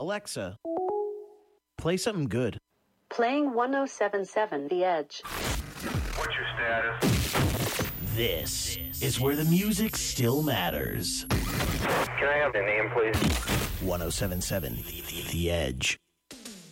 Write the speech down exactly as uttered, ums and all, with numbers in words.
Alexa, play something good. Playing one oh seven point seven The Edge. What's your status? This is where the music still matters. Can I have the name, please? one oh seven point seven The Edge.